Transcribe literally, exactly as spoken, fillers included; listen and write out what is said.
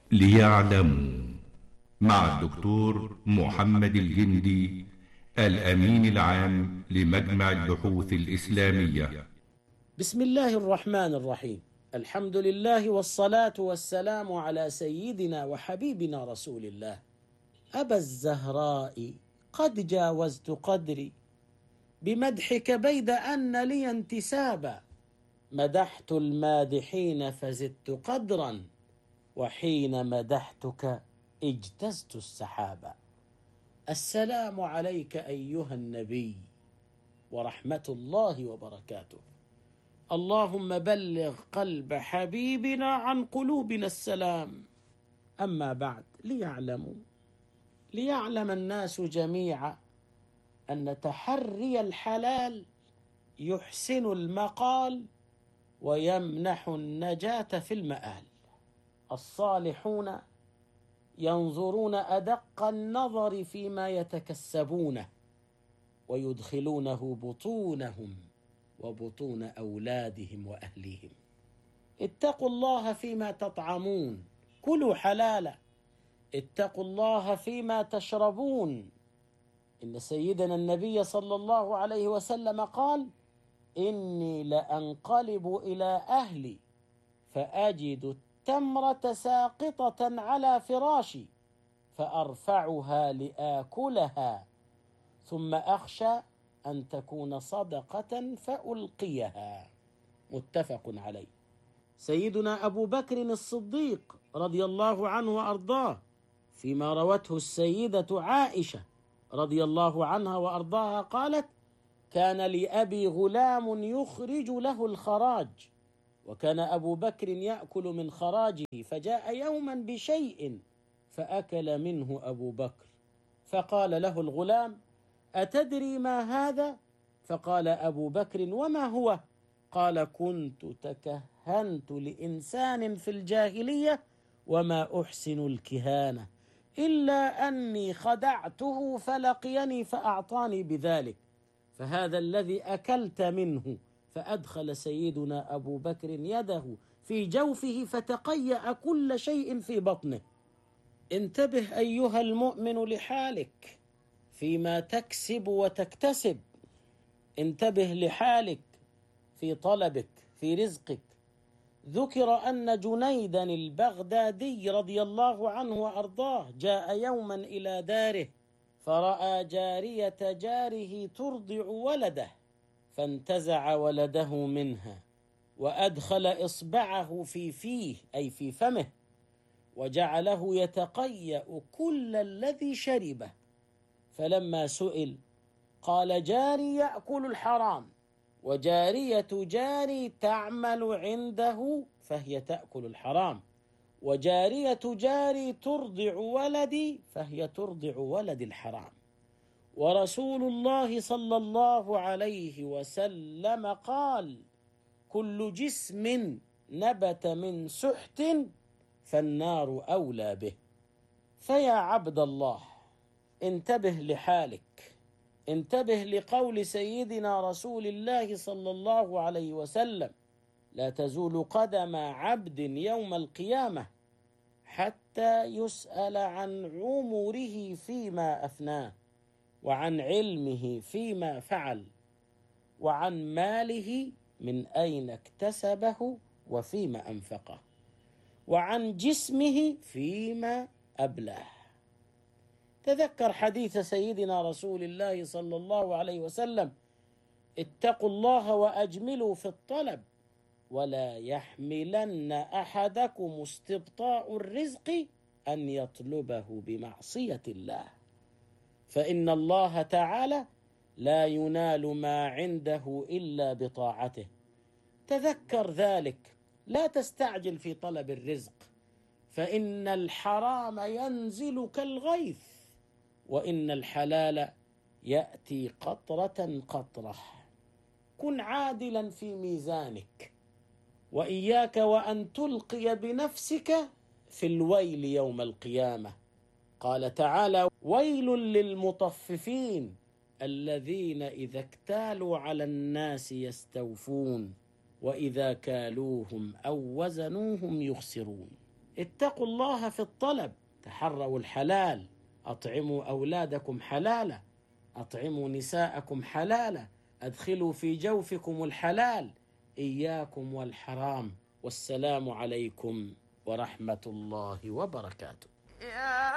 ليعلموا مع الدكتور محمد الجندي، الأمين العام لمجمع البحوث الإسلامية. بسم الله الرحمن الرحيم. الحمد لله والصلاة والسلام على سيدنا وحبيبنا رسول الله. أبا الزهراء قد جاوزت قدري بمدحك بيد أن لي انتسابا، مدحت المادحين فزدت قدرا، وحين مدحتك اجتزت السحابا. السلام عليك أيها النبي ورحمة الله وبركاته. اللهم بلغ قلب حبيبنا عن قلوبنا السلام. أما بعد، ليعلموا ليعلم الناس جميعا أن تحري الحلال يحسن المقال ويمنح النجاة في المآل. الصالحون ينظرون أدق النظر فيما يتكسبونه، ويدخلونه بطونهم وبطون أولادهم وأهليهم. اتقوا الله فيما تطعمون، كلوا حلالا. اتقوا الله فيما تشربون. إن سيدنا النبي صلى الله عليه وسلم قال: إني لأنقلب إلى أهلي فأجد التمرة ساقطة على فراشي فأرفعها لآكلها، ثم أخشى أن تكون صدقة فألقيها. متفق عليه. سيدنا أبو بكر الصديق رضي الله عنه وأرضاه فيما روته السيدة عائشة رضي الله عنها وأرضاها قالت: كان لأبي غلام يخرج له الخراج، وكان أبو بكر يأكل من خراجه، فجاء يوما بشيء فأكل منه أبو بكر، فقال له الغلام: أتدري ما هذا؟ فقال أبو بكر: وما هو؟ قال: كنت تكهنت لإنسان في الجاهلية وما أحسن الكهانة، إلا أني خدعته فلقيني فأعطاني بذلك، فهذا الذي أكلت منه. فأدخل سيدنا أبو بكر يده في جوفه فتقيأ كل شيء في بطنه. انتبه أيها المؤمن لحالك فيما تكسب وتكتسب. انتبه لحالك في طلبك في رزقك. ذكر أن جنيدا البغدادي رضي الله عنه وأرضاه جاء يوما إلى داره فرأى جارية جاره ترضع ولده، فانتزع ولده منها وأدخل إصبعه في فيه أي في فمه، وجعله يتقيأ كل الذي شربه. فلما سئل قال: جاري يأكل الحرام، وجارية جاري تعمل عنده فهي تأكل الحرام، وجارية جاري ترضع ولدي فهي ترضع ولد الحرام. ورسول الله صلى الله عليه وسلم قال: كل جسم نبت من سحت فالنار أولى به. فيا عبد الله، انتبه لحالك. انتبه لقول سيدنا رسول الله صلى الله عليه وسلم: لا تزول قدم عبد يوم القيامة حتى يسأل عن عمره فيما أفناه، وعن علمه فيما فعل، وعن ماله من أين اكتسبه وفيما أنفقه، وعن جسمه فيما أبلاه. تذكر حديث سيدنا رسول الله صلى الله عليه وسلم: اتقوا الله وأجملوا في الطلب، ولا يحملن أحدكم استبطاء الرزق أن يطلبه بمعصية الله، فإن الله تعالى لا ينال ما عنده إلا بطاعته. تذكر ذلك. لا تستعجل في طلب الرزق، فإن الحرام ينزل كالغيث، وإن الحلال يأتي قطرة قطرة. كن عادلا في ميزانك، وإياك وأن تلقي بنفسك في الويل يوم القيامة. قال تعالى: ويل للمطففين الذين إذا اكتالوا على الناس يستوفون وإذا كالوهم أو وزنوهم يخسرون. اتقوا الله في الطلب، تحروا الحلال، أطعموا أولادكم حلالا، أطعموا نساءكم حلالا، أدخلوا في جوفكم الحلال، إياكم والحرام. والسلام عليكم ورحمة الله وبركاته.